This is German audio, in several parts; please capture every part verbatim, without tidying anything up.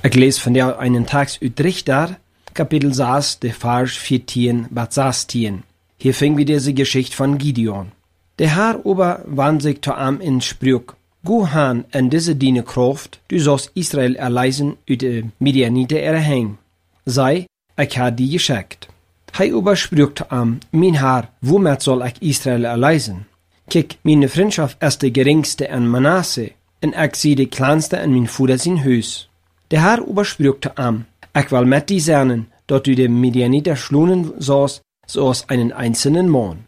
Ik lees van jou einen Text uit Richter, Kapitel zes, de Vers vierzehn bis sechzehn. Hier finden wir diese Geschichte von Gideon. Der Herr ober wand sich zu ihm in Sprüch: Go han en diese diene Kraft, du sollst Israel erleisen uit de Midianite erhängen. Sei, ich ha die geschickt. Hij ober sprüch zu ihm: Mein Herr, womit soll ich Israel erleisen? Kijk, meine Freundschaft ist die geringste in Manasse, en ich sie die kleinste in mein Vater sein Haus. Der Herr ober sprüch zu ihm: Ich will mit dir sein, dort du den Midianiter schlunen sollst, so als einen einzelnen Mann.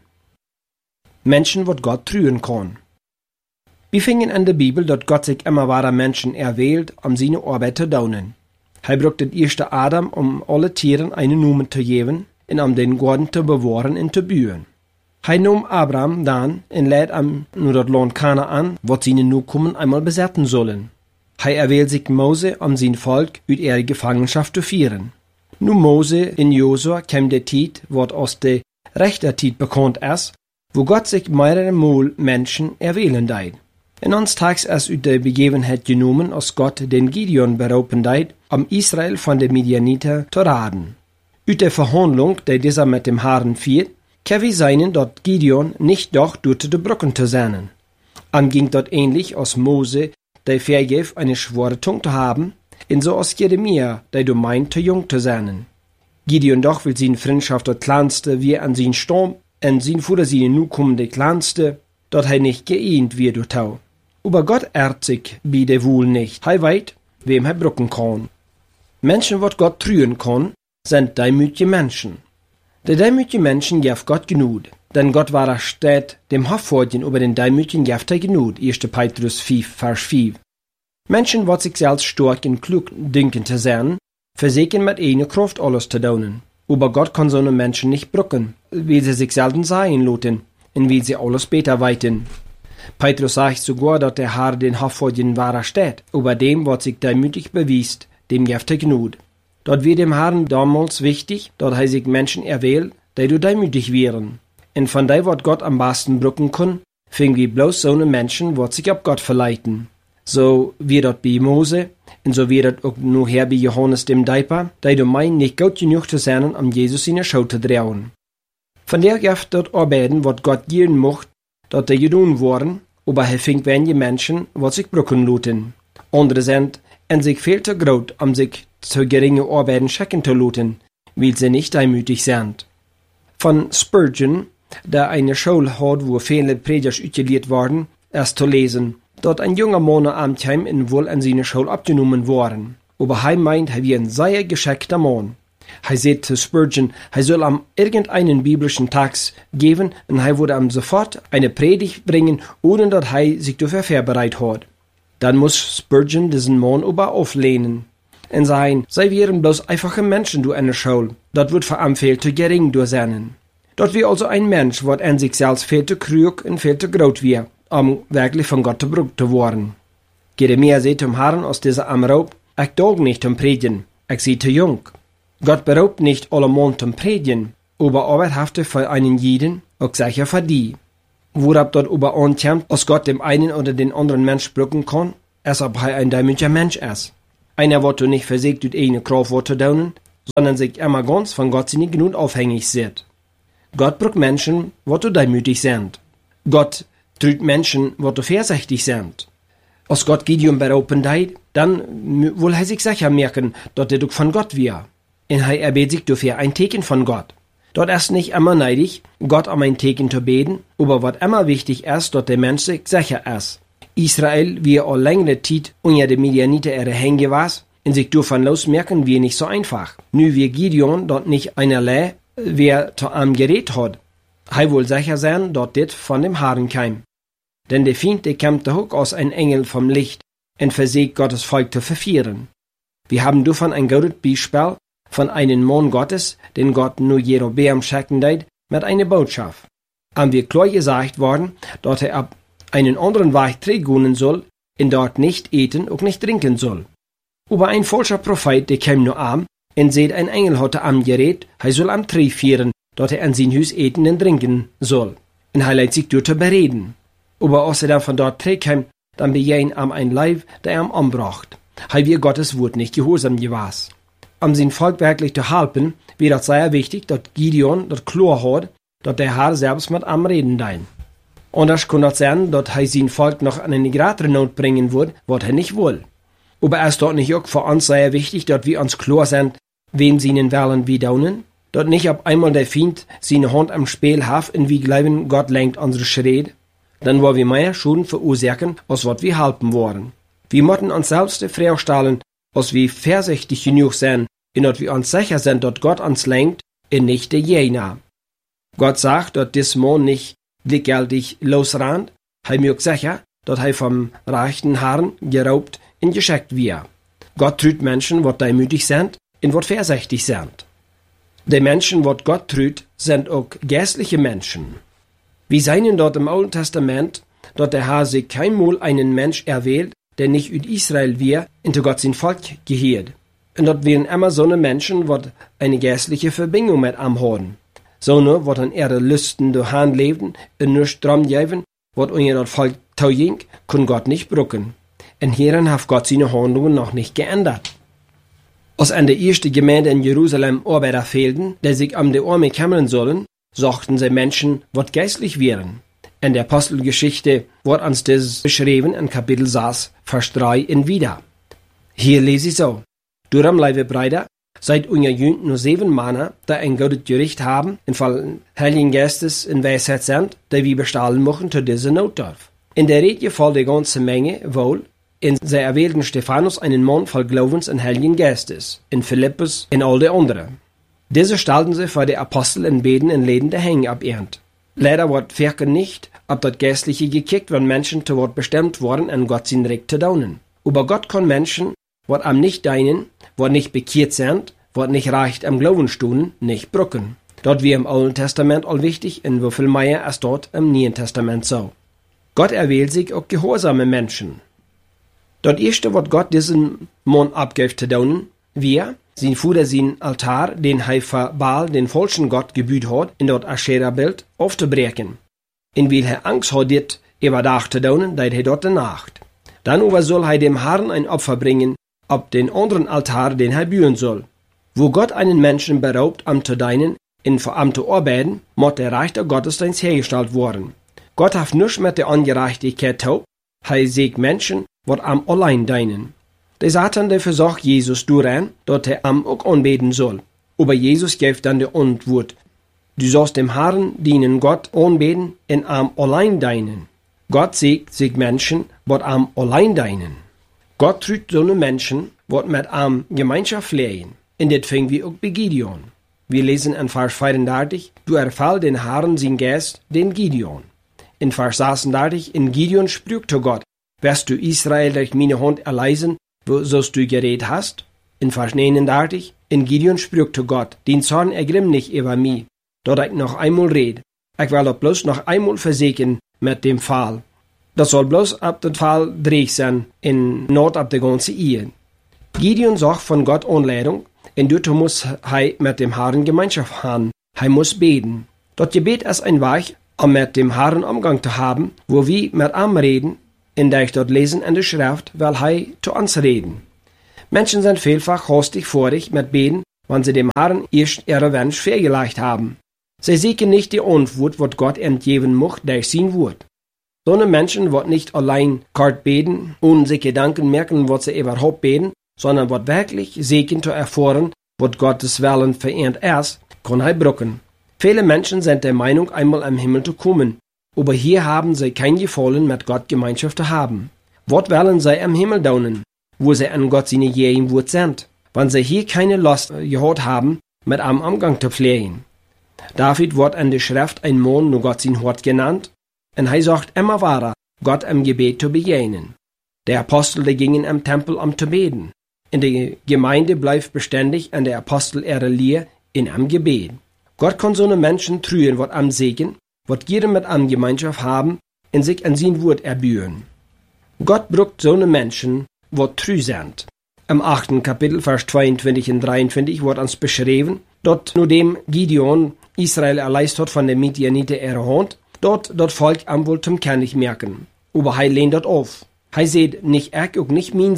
Menschen, wat Gott trühen kann. Wir finden in der Bibel, dass Gott sich immer wahre Menschen erwählt, um seine Arbeit zu tun. Er braucht den ersten Adam, um alle Tieren einen Namen zu geben und um den Garten zu bewahren und zu bauen. Er nahm Abraham dann und lädt ihm nur das Land Kanaan, was seine Nachkommen einmal besetzen sollen. Er erwählt sich Mose, um sein Volk aus ihrer Gefangenschaft zu führen. Nun Mose in Josua kam der Zeit, was aus der Richtertit bekannt ist, wo Gott sich mehrere Mal Menschen erwählen deit. In uns Tags ist aus der Begebenheit genommen, als Gott den Gideon berufen deit, um Israel von den Midianiter zu raden. Aus der Verhandlung, die dieser mit dem Herrn führt, kann wir sehen, dass Gideon nicht doch durch die Brücken zu sein. Am ging dort ähnlich als Mose, der vergib, eine schwere Zunge zu haben, und so als Jeremia, der du meint, zu jung zu sein. Gideon doch will seine Freundschaft das kleinste, wie an sein Sturm, und sein Vater seine Nukommende kleinste, dort er nicht geehnt wie du tau. Aber Gott ehrt sich bei der Wohl nicht. Er weiß, wem er brücken kann. Menschen, wat Gott trühen kann, sind demütige Menschen. Der demütige Menschen gibt Gott genug, denn Gott war er steht dem Hoffordien über den demütigen gibt er genug. erster Petrus fünf, Vers fünf. Menschen, wat sich selbst stark und klug dünken zu sein, versägen mit einer Kraft alles zu tun. Aber Gott kann so eine Menschen nicht brücken, weil sie sich selten sein lassen, und weil sie alles später weiten. Petrus sagt sogar, dass der Herr den Hoffordien wahrer steht, über dem, was sich demütig bewiest, dem gibt er genug. Dort wird dem Herrn damals wichtig, dass er sich Menschen erwählt, die du demütig wären. Und von dem, was Gott am besten brücken kann, finden wir bloß so eine Menschen, die sich ab Gott verleiten. So wird dort bei Mose, und so wird dort auch noch her bei Johannes dem Däuper, die du meinen, nicht gut genug zu sein, um Jesus in der Schau zu drehen. Von der gibt dort arbeiten, was Gott geben mocht, dass die getan worden, aber er findet wenige Menschen, was sich brücken lassen. Andere sind und sich viel zu groß, um sich zu geringe Arbeiten schicken zu lassen, weil sie nicht demütig sind. Von Spurgeon, der eine Schule hat, wo viele Prediger utiliert worden, ist zu lesen, dort ein junger Mann am Heim in wohl an seine Schule abgenommen worden. Aber er meint, er wie ein sehr geschickter Mann. Er sagt zu Spurgeon, er soll am irgendeinen biblischen Text geben und er würde am sofort eine Predigt bringen, ohne dass er sich dafür vorbereitet hat. Dann muss Spurgeon diesen Mann aber auflehnen und sagen, sie wären bloß einfache Menschen durch eine Schule. Das wird für ihn viel zu gering durch sein. Dort wie also ein Mensch, was an sich selbst viel zu krüg und viel zu groß wird, um wirklich von Gott gebraucht zu werden. Jeremia sagt zum Herrn aus dieser Amraub, ich tauge nicht zum Predigen, ich sei zu jung. Gott beraubt nicht alle Mann zum Predigen, aber arbeithafte für einen jeden, auch sicher für die. Worauf dort aber ankommt, als Gott dem einen oder den anderen Mensch brücken kann, als ob er ein demütiger Mensch ist. Einer, der du nicht versägt, durch eine Kraft zu tun, sondern sich immer ganz von Gott seine Gnade aufhängig sieht. Gott brückt Menschen, die du demütig sind. Gott trügt Menschen, die du vorsichtig sind. Als Gott Gideon berauben deit, dann will er sich sicher merken, dass er doch von Gott wir. Und er erbet sich dafür ein Teken von Gott. Dort ist nicht immer neidig, Gott um ein Teken zu beten, aber was immer wichtig ist, dass der Mensch sich sicher ist. Israel, wie all längere Zeit unter den Midianiter ihre Hänge war, und sich davon losmerken, wie nicht so einfach. Nu wie Gideon dort nicht einerlei, wer zu ihm gerät hat. Er will sicher sein, dass das von dem Herrn kam. Denn der Feind, der kommt auch aus ein Engel vom Licht und versägt Gottes Volk zu verführen. Wir haben davon ein gutes Beispiel von einem Mann Gottes, den Gott nur Jerobeam schicken deit, mit einer Botschaft. Haben wir klar gesagt worden, dass er ab einen anderen Weg trägen soll, und dort nicht eten und nicht trinken soll. Aber ein falscher Prophet, der kam nur am, und seht ein Engel hatte am Gerät, er soll am Tree führen, dass er an sein Haus eten und trinken soll. Und er lässt sich dort bereden. Aber als er dann von dort Tree kam, dann begann ihm ein Leib, der ihm anbracht. Hei wir Gottes Wort nicht gehorsam gewas. Um sein Volk wirklich zu helfen, wäre das sehr wichtig, dass Gideon das klar hat, dass der Herr selbst mit am Reden dein. Anders kann das sein, dass er sein Volk noch an eine größere Not bringen wird, was er nicht will. Aber es ist dort nicht auch für uns sehr wichtig, dass wir uns klar sind, wen sie ihnen wollen wie daunen, dass nicht auf einmal der Feind seine Hand am Spiel hat und wir glauben, Gott lenkt unsere Schritte, dann wollen wir mehr Schulden verursachen, als was wir helfen wollen. Wir müssen uns selbst die Frage stellen, als wir vorsichtig genug sind, und dass wir uns sicher sind, dass Gott uns lenkt und nicht der Jena. Gott sagt, dass dies Mann nicht gleichgültig losrennt, er mögt sicher, dass er vom rechten Herrn geraubt und geschickt wird. Gott trüht Menschen, die demütig sind und die vorsichtig sind. Die Menschen, die Gott trüht, sind auch geistliche Menschen. Wir sehen dort im Alten Testament, dass der Herr sich keinmal einen Mensch erwählt, der nicht aus Israel wir, in Gott sein Volk gehört. Und dort wären immer so eine Menschen, die eine geistliche Verbindung mit ihm haben. So eine, die an ihre Lüsten durch Hand leben und nicht drum geben, was unter das Volk tauging, kann Gott nicht brücken. Und hierin hat Gott seine Handlungen noch nicht geändert. Als an der ersten Gemeinde in Jerusalem Arbeiter fehlten, die sich um die Arme kümmern sollen, suchten sie Menschen, die geistlich wären. In der Apostelgeschichte wird uns das beschrieben in Kapitel sechs, Vers drei in wieder. Hier lese ich so: Darum, liebe Brüder, seid unser Jünd nur sieben Männer, die ein gutes Gericht haben, im Fall Heiligen Geistes in Weisheit sind, die wir bestahlen möchten zu dieser Notdorf. In der Rede gefällt die ganze Menge wohl, in sie erwählten Stephanus einen Mann voll Glaubens und Heiligen Geistes, in Philippus und all die anderen. Diese stellten sie vor die Apostel in Beten und Läden der Hänge abernt. Leider wird Ferkel nicht, ob das Geistliche gekickt, wenn Menschen zu Wort bestimmt worden, an Gott sein Recht zu daunen. Aber Gott kann Menschen, wat am nicht deinen, wat nicht bekehrt sind, wat nicht reicht am Glauben stunden, nicht brücken. Dort wie im Alten Testament all wichtig, in wieviel mehr als dort im Neuen Testament so. Gott erwählt sich auch gehorsame Menschen. Das erste, was Gott diesen Mann abgibt zu tun, wir, sein Fuder sein Altar, den er für Baal, den falschen Gott, gebüht hat, in dort Aschera-Bild aufzubrechen. In will er Angst hat, dit überdacht zu tun, dat er dort nacht. Dann aber soll er dem Herrn ein Opfer bringen, ab den anderen Altar, den er bühen soll. Wo Gott einen Menschen beraubt, am zu dienen, in vor am zu arbeiten, muss der Reich der Gottesdienst hergestellt worden. Gott hat nichts mit der Ungerechtigkeit tau, er sieht Menschen, wat am allein dienen. Der Satan, der versucht Jesus duran, dort er am auch anbeten soll. Aber Jesus gibt dann die Antwort: Du sollst dem Herrn dienen, Gott anbeten, in am allein dienen. Gott sieht sich Menschen, wat am allein dienen. Gott trügt so eine Menschen, wat mit am Gemeinschaft flehen. In det fing wir auch bei Gideon. Wir lesen in Vers vierunddreißig, du erfall den Herrn sein Geist, den Gideon. In Vers sechsunddreißig, in Gideon sprügte Gott: Wirst du Israel durch meine Hand erleisen, wo sollst du geredet hast? In Vers neununddreißig, in Gideon sprügte Gott: Den Zorn ergrimm nicht über mich, dort ich noch einmal red. Ich will doch bloß noch einmal verseken mit dem Fall. Das soll bloß ab dem Fall dreig sein, in Not ab der ganze Ehe. Gideon sagt von Gott Anleitung, und dort muss er mit dem Herrn Gemeinschaft haben. Er muss beten. Das Gebet ist ein Weg, um mit dem Herrn Umgang zu haben, wo wir mit ihm reden, in der ich dort lesen in der Schrift, weil er zu uns reden. Menschen sind vielfach hastig vorig mit Beten, wenn sie dem Herrn erst ihre Wünsche vorgelegt haben. Sie sehen nicht die Antwort, was Gott entgeben möchte durch sein Wort. So eine Menschen wird nicht allein kalt beten und sich Gedanken merken, was sie überhaupt beten, sondern wird wirklich sehen zu erfahren, was Gottes Willen verehrt ist, kann er brücken. Viele Menschen sind der Meinung, einmal am Himmel zu kommen, aber hier haben sie kein Gefallen, mit Gott Gemeinschaft zu haben. Was wollen sie am Himmel daunen, wo sie an Gott seine jähen Wort sind, wenn sie hier keine Lust gehabt haben, mit einem Umgang zu pflegen? David wird in der Schrift ein Mann nur Gott sein Hort genannt, und er sagt immer weiter, Gott im Gebet zu begegnen. Der Apostel, die gingen im Tempel, um zu beten. In der Gemeinde bleibt beständig an der Apostel ihre Lehre in am Gebet. Gott kann so eine Menschen trühen, wat am Segen, wat jeder mit am Gemeinschaft haben, in sich an sein Wort erbühen. Gott braucht so eine Menschen, wat trü sind. Im achten Kapitel, Vers zweiundzwanzig und dreiundzwanzig wird uns beschrieben, dort nur dem Gideon Israel erleist hat von der Midianiter ihre Hand, dort dort Volk am wohl zum Kenntnis merken. Aber er lehnt dort auf. Er seht nicht ich und nicht mein sehen,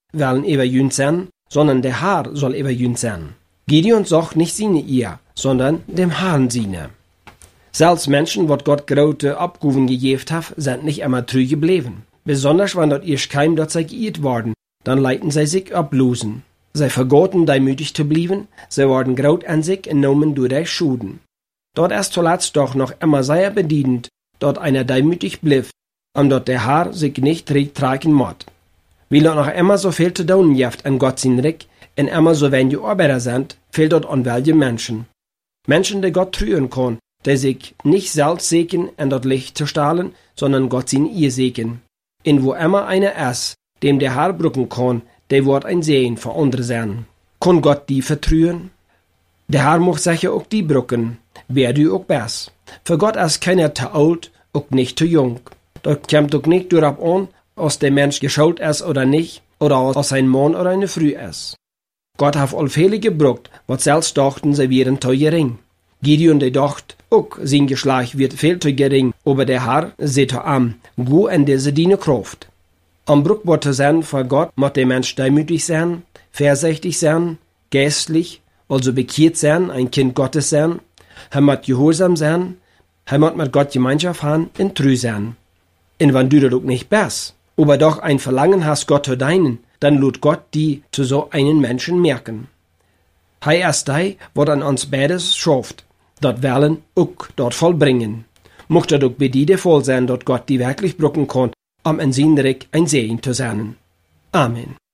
wollen überjünd sein, sondern der Herr soll überjünd sein. Gideon sagt nicht seine Ehe, sondern dem Herrn seine. Selbst Menschen, wat Gott große Abgaben gegeben hat, sind nicht immer treu geblieben. Besonders wenn dort erst kein dort sei geirrt worden, dann leiten sie sich ablosen. Sie vergoten demütig zu bleiben, sie worden groß an sich genommen durch die Schuden. Dort ist zuletzt doch noch immer sehr bedienend, dort einer demütig blieb, und dort der Herr sich nicht tragen mod. Weil dort noch immer so viel zu tun gibt an Gott sein Reich, und immer so wenige Arbeiter sind, fehlt dort an welche Menschen. Menschen, die Gott trüen können, die sich nicht selbst sägen, in dort Licht zu stahlen, sondern Gott sein ihr sägen. In wo immer einer ist, dem der Herr brücken kann, der wird ein Segen für andere sein. Kann Gott die vertrüen? Der Herr muss sicher auch die brücken, wer du auch bist. Für Gott ist keiner zu alt, auch nicht zu jung. Dort kommt auch nicht darauf an, ob der Mensch geschaut ist oder nicht, oder ob ein Mann oder eine Frau ist. Gott hat all viele gebrückt, was selbst dachten, sie wären zu gering. Gideon, der dacht, auch sein Geschlecht wird viel zu gering, aber der Herr sieht am, go in diese Diene Kraft. Am Bruckbar zu sein vor Gott, muss der Mensch demütig sein, vorsichtig sein, geistlich, also bekehrt sein, ein Kind Gottes sein, er muss gehorsam sein, er muss mit Gott Gemeinschaft haben und treu sein. Und wenn du das auch nicht bist, aber doch ein Verlangen hast, Gott zu dienen, dann lud Gott die zu so einen Menschen merken. Hei ist die, was an uns beides schafft, dort wollen auch dort vollbringen. Mocht das auch bei dir der Fall sein, dort Gott die wirklich brücken kann, um in sein Reich ein Segen zu sein. Amen.